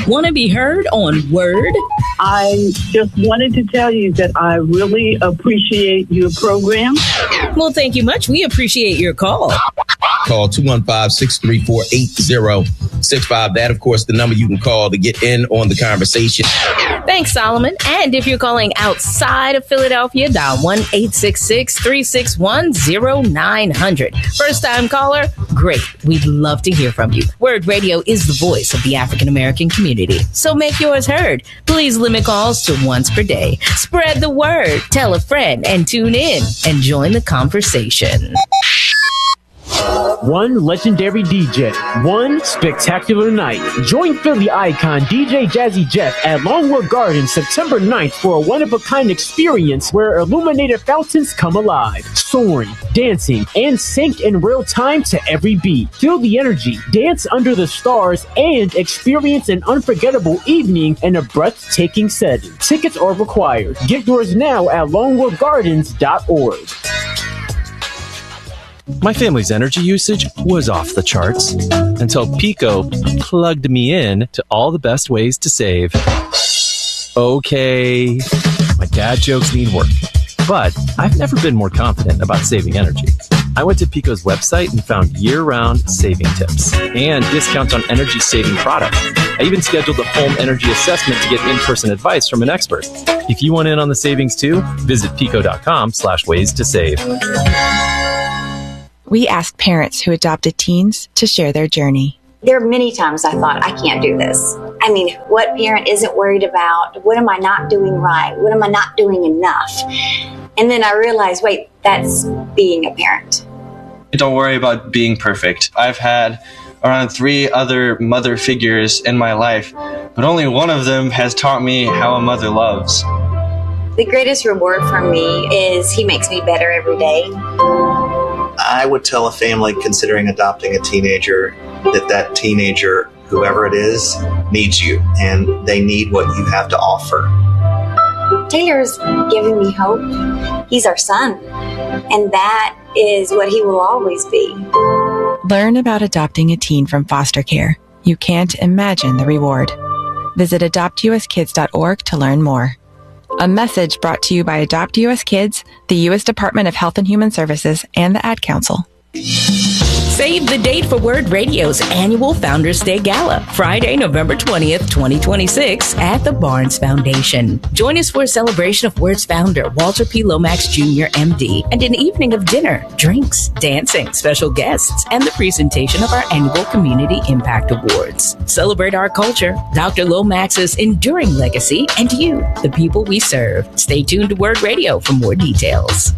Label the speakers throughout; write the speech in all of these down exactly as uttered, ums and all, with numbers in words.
Speaker 1: Want to be heard on Word?
Speaker 2: I just wanted to tell you that I really appreciate your program.
Speaker 1: Well, thank you much. We appreciate your call.
Speaker 3: Call two one five, six three four, eight zero six five. That, of course, the number you can call to get in on the conversation.
Speaker 1: Thanks, Solomon. And if you're calling outside of Philadelphia, dial one eight six six, three six one, zero nine hundred. First time caller? Great. We'd love to hear from you. Word Radio is the voice of the African American community. So make yours heard. Please limit calls to once per day. Spread the word. Tell a friend and tune in and join the conversation.
Speaker 4: One legendary D J, one spectacular night. Join Philly icon D J Jazzy Jeff at Longwood Gardens September ninth for a one-of-a-kind experience where illuminated fountains come alive, soaring, dancing, and sync in real time to every beat. Feel the energy, dance under the stars, and experience an unforgettable evening in a breathtaking setting. Tickets are required. Get yours now at longwood gardens dot org.
Speaker 5: My family's energy usage was off the charts until Pico plugged me in to all the best ways to save. Okay, my dad jokes need work, but I've never been more confident about saving energy. I went to Pico's website and found year-round saving tips and discounts on energy-saving products. I even scheduled a home energy assessment to get in-person advice from an expert. If you want in on the savings too, visit pico.com slash ways to save.
Speaker 6: We asked parents who adopted teens to share their journey.
Speaker 7: There are many times I thought, I can't do this. I mean, what parent isn't worried about? What am I not doing right? What am I not doing enough? And then I realized, wait, that's being a parent.
Speaker 8: Don't worry about being perfect. I've had around three other mother figures in my life, but only one of them has taught me how a mother loves.
Speaker 7: The greatest reward for me is he makes me better every day.
Speaker 9: I would tell a family considering adopting a teenager that that teenager, whoever it is, needs you, and they need what you have to offer.
Speaker 7: Taylor's giving me hope. He's our son, and that is what he will always be.
Speaker 6: Learn about adopting a teen from foster care. You can't imagine the reward. Visit adopt u s kids dot org to learn more. A message brought to you by Adopt U S Kids, the U S Department of Health and Human Services, and the Ad Council.
Speaker 1: Save the date for Word Radio's annual Founders Day Gala, Friday, November twentieth, twenty twenty-six, at the Barnes Foundation. Join us for a celebration of Word's founder, Walter P. Lomax Junior, M D, and an evening of dinner, drinks, dancing, special guests, and the presentation of our annual Community Impact Awards. Celebrate our culture, Doctor Lomax's enduring legacy, and you, the people we serve. Stay tuned to Word Radio for more details.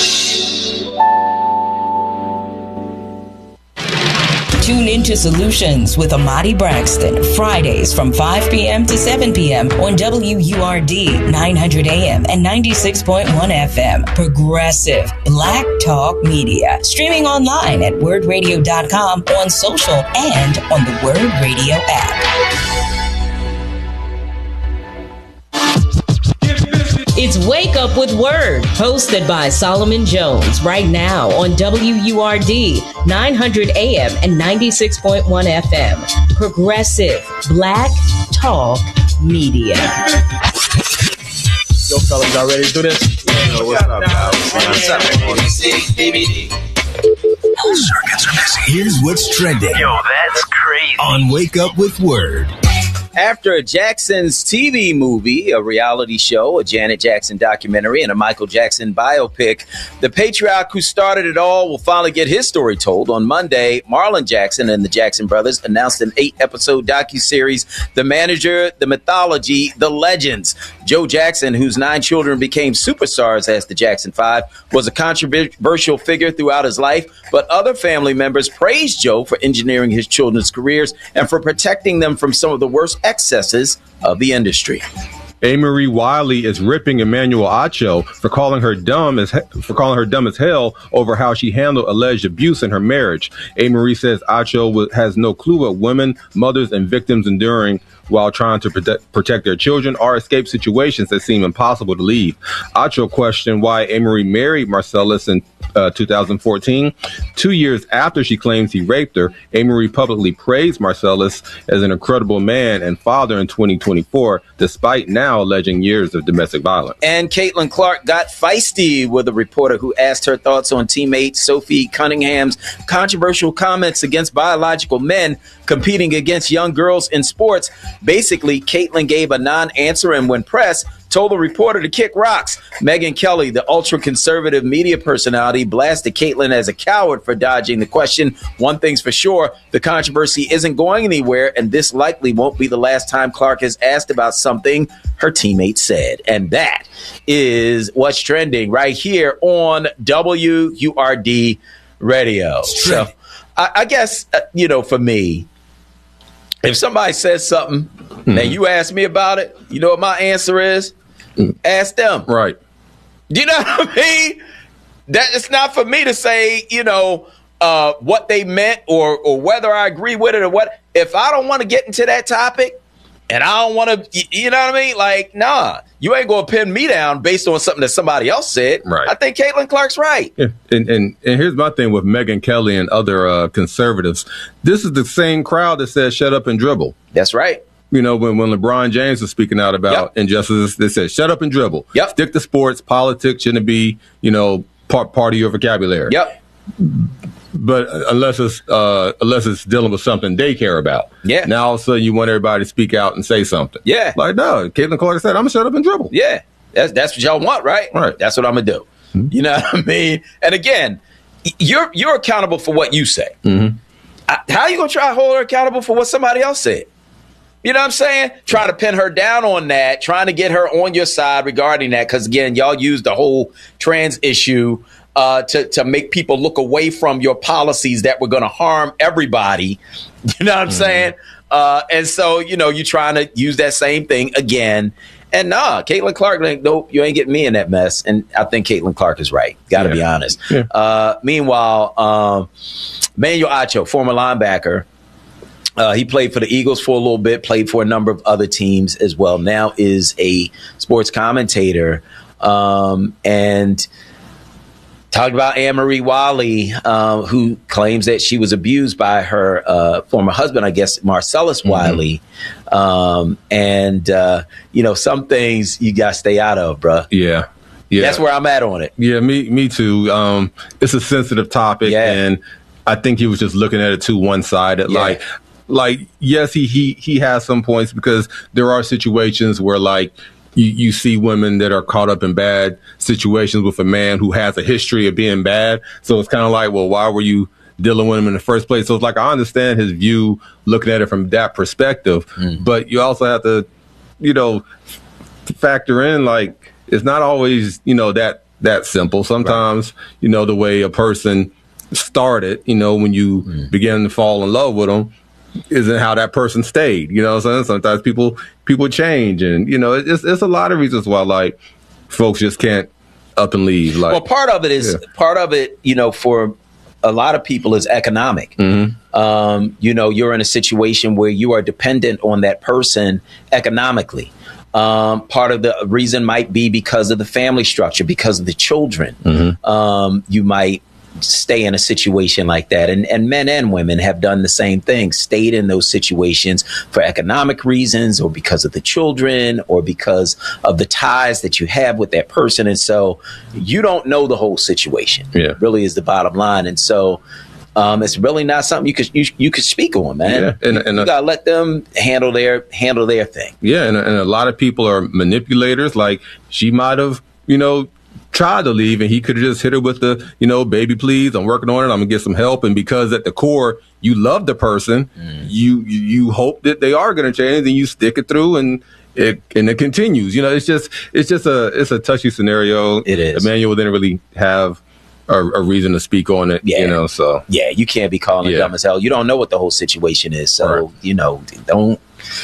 Speaker 1: Tune into Solutions with Amadi Braxton, Fridays from five p.m. to seven p.m. on W U R D nine hundred A M and ninety-six point one F M. Progressive Black Talk Media. Streaming online at word radio dot com, on social, and on the Word Radio app. It's Wake Up with Word, hosted by Solomon Jones, right now on W U R D nine hundred A M and ninety-six point one F M. Progressive Black Talk Media.
Speaker 10: Yo, fellas, y'all ready to do this? Yo, what's up, guys? What's up,
Speaker 11: Circuits are busy. Here's what's trending.
Speaker 12: Yo, that's crazy.
Speaker 11: On Wake Up with Word.
Speaker 3: After Jackson's T V movie, a reality show, a Janet Jackson documentary, and a Michael Jackson biopic, the patriarch who started it all will finally get his story told. On Monday, Marlon Jackson and the Jackson brothers announced an eight-episode docuseries, The Manager, The Mythology, The Legends. Joe Jackson, whose nine children became superstars as the Jackson Five, was a controversial figure throughout his life, but other family members praised Joe for engineering his children's careers and for protecting them from some of the worst excesses of the industry.
Speaker 12: Amerie Wiley is ripping Emmanuel Acho for calling her dumb as he- for calling her dumb as hell over how she handled alleged abuse in her marriage. Amerie says Acho w- has no clue what women, mothers, and victims enduring while trying to protect, protect their children or escape situations that seem impossible to leave. Acho questioned why Amerie married Marcellus in uh, two thousand fourteen. Two years after she claims he raped her, Amerie publicly praised Marcellus as an incredible man and father in twenty twenty-four, despite now alleging years of domestic violence.
Speaker 3: And Caitlin Clark got feisty with a reporter who asked her thoughts on teammate Sophie Cunningham's controversial comments against biological men competing against young girls in sports. Basically, Caitlin gave a non-answer and when pressed, told the reporter to kick rocks. Megyn Kelly, the ultra-conservative media personality, blasted Caitlin as a coward for dodging the question. One thing's for sure, the controversy isn't going anywhere, and this likely won't be the last time Clark is asked about something her teammate said. And that is what's trending right here on W U R D Radio. So I, I guess, uh, you know, for me, if somebody says something mm-hmm. and you ask me about it, you know what my answer is? Mm. Ask them.
Speaker 12: Right.
Speaker 3: You know what I mean? That it's not for me to say, you know, uh, what they meant or or whether I agree with it or what. If I don't want to get into that topic and I don't want to, you know what I mean? Like, nah, you ain't going to pin me down based on something that somebody else said.
Speaker 12: Right.
Speaker 3: I think Caitlin Clark's right.
Speaker 12: Yeah. And, and and here's my thing with Megyn Kelly and other uh, conservatives. This is the same crowd that says shut up and dribble.
Speaker 3: That's right.
Speaker 12: You know, when, when LeBron James was speaking out about yep. injustices, they said shut up and dribble.
Speaker 3: Yep.
Speaker 12: Stick to sports. Politics shouldn't be, you know, part, part of your vocabulary.
Speaker 3: Yep.
Speaker 12: But unless it's uh, unless it's dealing with something they care about.
Speaker 3: Yeah.
Speaker 12: Now all of a sudden you want everybody to speak out and say something.
Speaker 3: Yeah.
Speaker 12: Like, no, Caitlin Clark said, I'm going to shut up and dribble.
Speaker 3: Yeah. That's that's what y'all want, right?
Speaker 12: Right.
Speaker 3: That's what I'm going to do. Mm-hmm. You know what I mean? And again, you're you're accountable for what you say.
Speaker 12: Mm-hmm.
Speaker 3: I, how are you going to try to hold her accountable for what somebody else said? You know what I'm saying? Trying to pin her down on that, trying to get her on your side regarding that. Because, again, y'all use the whole trans issue uh, to, to make people look away from your policies that were going to harm everybody. You know what I'm mm-hmm. saying? Uh, and so, you know, you're trying to use that same thing again. And nah, Caitlin Clark, like, nope, you ain't getting me in that mess. And I think Caitlin Clark is right. Got to yeah. be honest.
Speaker 12: Yeah.
Speaker 3: Uh, meanwhile, um, Emmanuel Acho, former linebacker, Uh, he played for the Eagles for a little bit, played for a number of other teams as well. Now is a sports commentator um, and talked about Amerie Wiley, uh, who claims that she was abused by her uh, former husband, I guess, Marcellus mm-hmm. Wiley. Um, and, uh, you know, some things you got to stay out of, bruh.
Speaker 12: Yeah. Yeah.
Speaker 3: That's where I'm at on it.
Speaker 12: Yeah, me me too. Um, it's a sensitive topic,
Speaker 3: yeah.
Speaker 12: and I think he was just looking at it too one-sided. Yeah. Like, Like, yes, he, he he has some points because there are situations where, like, you, you see women that are caught up in bad situations with a man who has a history of being bad. So it's kind of like, well, why were you dealing with him in the first place? So it's like, I understand his view looking at it from that perspective. Mm. But you also have to, you know, factor in, like, it's not always, you know, that, that simple. Sometimes, right. you know, the way a person started, you know, when you mm. begin to fall in love with them, isn't how that person stayed. You know what I'm saying? Sometimes people people change, and you know, it's it's a lot of reasons why, like, folks just can't up and leave. Like,
Speaker 3: well, part of it is yeah. part of it, you know, for a lot of people is economic.
Speaker 12: Mm-hmm.
Speaker 3: Um, you know, you're in a situation where you are dependent on that person economically. Um, part of the reason might be because of the family structure, because of the children.
Speaker 12: Mm-hmm.
Speaker 3: Um, you might stay in a situation like that. And, and men and women have done the same thing, stayed in those situations for economic reasons or because of the children or because of the ties that you have with that person. And so you don't know the whole situation.
Speaker 12: Yeah.
Speaker 3: Really is the bottom line. And so um, it's really not something you could you, you could speak on, man.
Speaker 12: Yeah. And, and
Speaker 3: you
Speaker 12: uh,
Speaker 3: gotta let them handle their handle their thing.
Speaker 12: Yeah, and, and a lot of people are manipulators. Like, she might have, you know, tried to leave, and he could have just hit her with the, you know, baby, please, I'm working on it, I'm gonna get some help. And because at the core you love the person, mm. you, you you hope that they are gonna change, and you stick it through, and it and it continues. You know, it's just it's just a it's a touchy scenario.
Speaker 3: It is.
Speaker 12: Emmanuel didn't really have a, a reason to speak on it.
Speaker 3: Yeah.
Speaker 12: You know, so
Speaker 3: yeah, you can't be calling
Speaker 12: yeah.
Speaker 3: it dumb as hell. You don't know what the whole situation is, so right. you know, don't.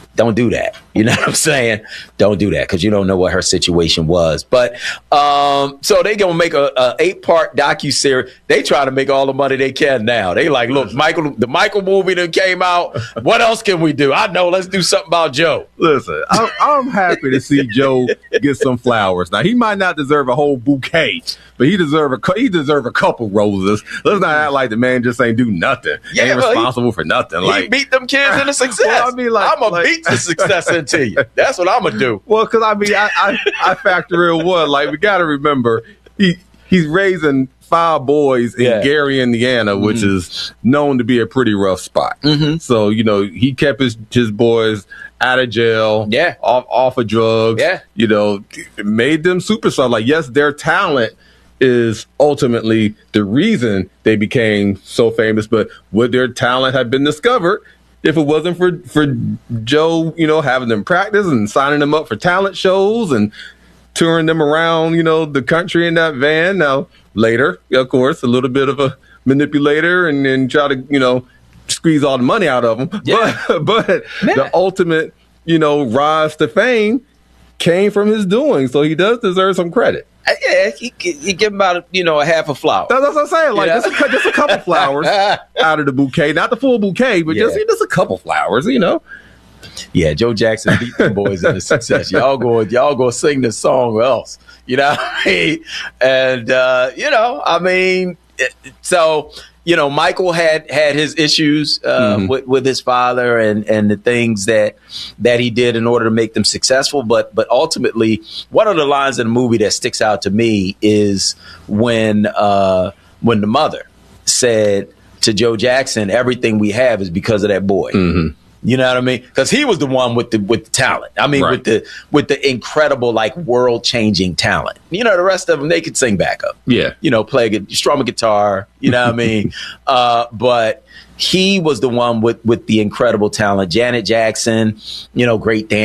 Speaker 3: don't do that. You know what I'm saying? Don't do that because you don't know what her situation was. But um, so they gonna make a, a eight part docuseries. They try to make all the money they can now. They like, look, Michael, the Michael movie that came out. What else can we do? I know. Let's do something about Joe.
Speaker 12: Listen, I'm, I'm happy to see Joe get some flowers. Now he might not deserve a whole bouquet, but he deserve a he deserve a couple roses. Let's not act like the man just ain't do nothing.
Speaker 3: Yeah,
Speaker 12: ain't
Speaker 3: well,
Speaker 12: responsible
Speaker 3: he,
Speaker 12: for nothing.
Speaker 3: He
Speaker 12: Like
Speaker 3: beat them kids into success.
Speaker 12: Well, I mean, like,
Speaker 3: I'm gonna
Speaker 12: like,
Speaker 3: beat the success into you. That's what I'm gonna do.
Speaker 12: Well, because I mean, I, I I factor in one. Like we got to remember he he's raising five boys in
Speaker 3: Yeah.
Speaker 12: Gary, Indiana, which
Speaker 3: Mm-hmm.
Speaker 12: is known to be a pretty rough spot.
Speaker 3: Mm-hmm.
Speaker 12: So you know he kept his his boys out of jail,
Speaker 3: yeah,
Speaker 12: off off of drugs,
Speaker 3: yeah.
Speaker 12: You know, made them superstars. Like yes, their talent is ultimately the reason they became so famous, but would their talent have been discovered if it wasn't for for Joe, you know, having them practice and signing them up for talent shows and touring them around, you know, the country in that van? Now, later, of course, a little bit of a manipulator and then try to, you know, squeeze all the money out of them.
Speaker 3: Yeah.
Speaker 12: But, but the ultimate, you know, rise to fame came from his doing. So he does deserve some credit.
Speaker 3: Uh, yeah, he, he give him about, you know, a half a flower.
Speaker 12: That's, that's what I'm saying. Like,
Speaker 3: You know?
Speaker 12: just, a, just a couple flowers out of the bouquet. Not the full bouquet, but
Speaker 3: Yeah.
Speaker 12: just, just a couple flowers, you know?
Speaker 3: Yeah, Joe Jackson beat them boys into success. Y'all go, y'all go sing this song or else. You know what I mean? And, uh, you know, I mean, it, so, you know, Michael had had his issues uh,
Speaker 12: Mhm.
Speaker 3: with, with his father and, and the things that that he did in order to make them successful. But but ultimately, one of the lines in the movie that sticks out to me is when uh, when the mother said to Joe Jackson, "Everything we have is because of that boy."
Speaker 12: Mm-hmm.
Speaker 3: You know what I mean? Because he was the one with the with the talent. I mean,
Speaker 12: Right.
Speaker 3: with the with the incredible, like, world changing talent. You know, the rest of them, they could sing backup.
Speaker 12: Yeah.
Speaker 3: You know, play a, strum a guitar. You know what I mean? Uh, but he was the one with with the incredible talent. Janet Jackson, you know, great dance.